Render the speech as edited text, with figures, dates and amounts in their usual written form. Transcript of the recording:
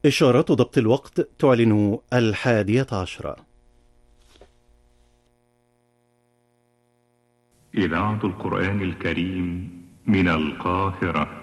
إشارات ضبط الوقت تعلن 11:00. إذاعة القرآن الكريم من القاهرة.